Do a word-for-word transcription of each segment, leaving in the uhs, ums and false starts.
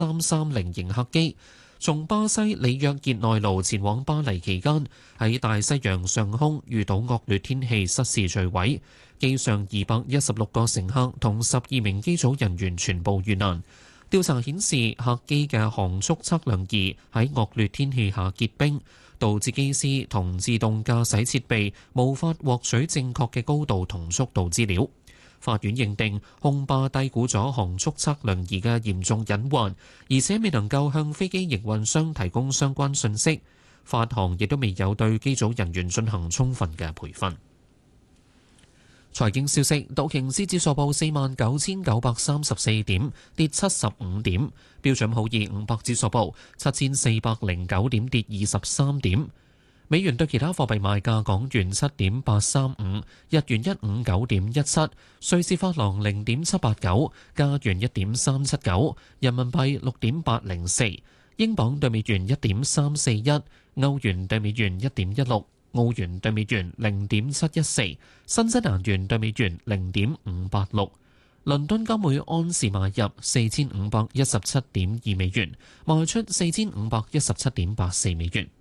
三三零型客機，從巴西里約熱內盧前往巴黎期間，喺大西洋上空遇到惡劣天氣失事墜毀，機上二百一十六個乘客同十二名機組人員全部遇難。調查顯示，客機嘅航速測量儀喺惡劣天氣下結冰，導致機師同自動駕駛設備無法獲取正確嘅高度同速度資料。法院認定空巴低估咗航速測量儀嘅嚴重隱患，而且未能夠向飛機營運商提供相關信息。法航亦都未有對機組人員進行充分嘅培訓。財經消息，道瓊斯指數報四萬九千九百三十四點，跌七十五點；標準普爾五百指數報七千四百零九點，跌二十三點。美元對其他貨幣賣價：港元七點八三五，日元一五九點一七，瑞士法郎零點七八九，加元一點三七九，人民幣六點八零四，英鎊對美元一點三四一，歐元對美元一點一六，澳元對美元零點七一四，新西蘭元對美元零點五八六。倫敦金每安士買入四千五百一十七點二美元，賣出四千五百一十七點八四美元。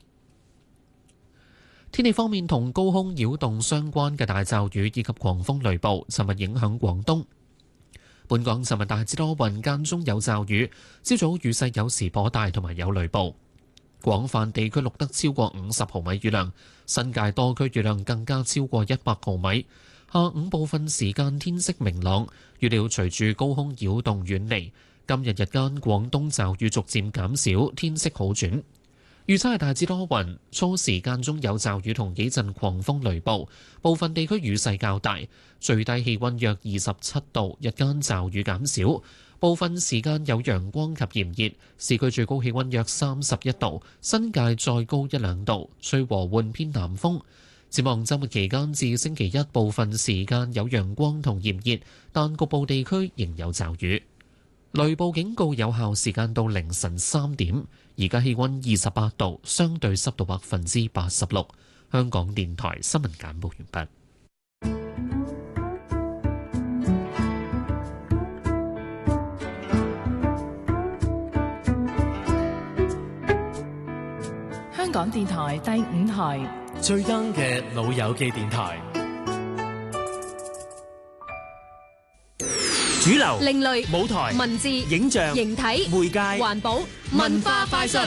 天氣方面，同高空擾動相關嘅大驟雨以及狂風雷暴，尋日影響廣東。本港尋日大致多雲，間中有驟雨，朝早雨勢有時頗大，同埋有雷暴。廣泛地區錄得超過五十毫米雨量，新界多區雨量更加超過一百毫米。下午部分時間天色明朗，預料隨住高空擾動遠離，今日日間廣東驟雨逐漸減少，天色好轉。預測係大致多雲，初時間中有驟雨同幾陣狂風雷暴，部分地區雨勢較大，最低氣溫約二十七度，日間驟雨減少，部分時間有陽光及炎熱，市區最高氣溫約三十一度，新界再高一兩度，吹和緩偏南風。展望週末期間至星期一，部分時間有陽光同炎熱，但局部地區仍有驟雨。雷暴警告有效時間到凌晨三點。而家氣溫二十八度，相對濕度百分之八十六。香港電台新聞簡報完畢。 香港電台第五台最 young 嘅老友記電台。主流、 另類、 舞台、 文字、 影像、 形體、 媒介、 環保、文化快訊。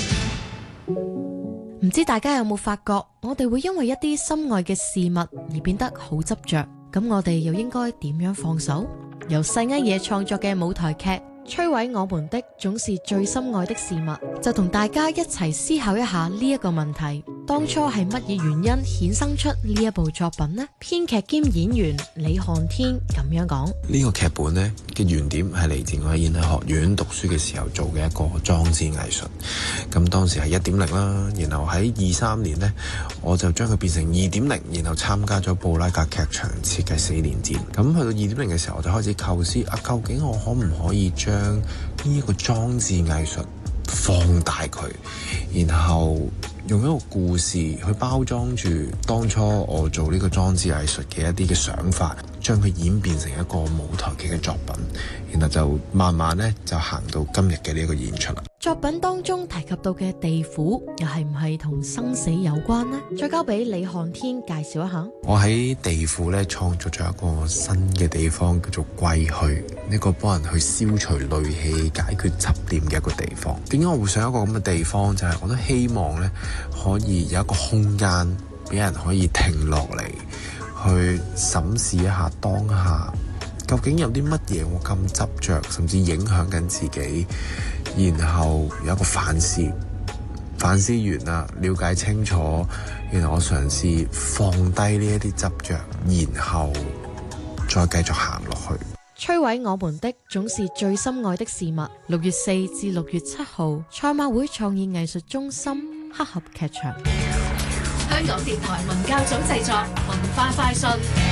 唔知大家有冇發覺，我哋會因為一啲心愛嘅事物而變得好執着，咁我哋又應該點樣放手？由細埃野創作嘅舞台劇《摧毀我們的總是最心愛的事物》，就同大家一齊思考一下呢一個問題。當初係乜嘢原因衍生出呢一部作品呢？編劇兼演員李漢天咁樣講： 呢個劇本呢嘅原點係嚟自我喺演藝學院讀書嘅時候做嘅一個裝置藝術。咁當時係一點零啦，然後喺二三年呢，我就將佢變成二點零，然後參加咗布拉格劇場設計四年展。咁去到二點零嘅時候，我就開始構思啊，究竟我可唔可以將呢一個裝置藝術放大佢，然後用一個故事去包裝住當初我做呢個裝置藝術嘅一啲嘅想法，將佢演變成一個舞台劇嘅作品，然後就慢慢咧就行到今日嘅呢一個演出啦。 作品當中提及到嘅地府，又係唔係同生死有關呢？再交俾李漢天介紹一下。 我喺地府咧創造咗一個新嘅地方，叫做歸墟，呢個幫人去消除戾氣、解決執念嘅一個地方。點解我會想一個咁嘅地方？就係、是、我都希望咧可以有一個空間俾人可以停落嚟，去審視一下當下究竟有啲乜嘢我咁執着，甚至影響緊自己。然後有一個反思，反思完啦，了解清楚，然後我嘗試放低呢一啲執着，然後再繼續行落去。 摧毀我們的總是最心愛的事物。六月四至六月七號，賽馬會創意藝術中心黑盒劇場。 香港電台文教組製作，文化快訊。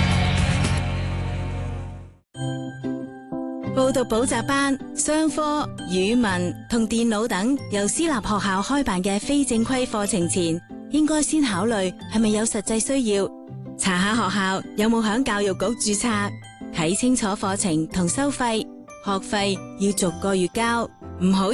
報讀補習班、商科、語文同電腦等由私立學校開辦嘅非正規課程前，應該先考慮係咪有實際需要，查下學校有冇響教育局註冊，睇清楚課程同收費，學費要逐個月交。 唔好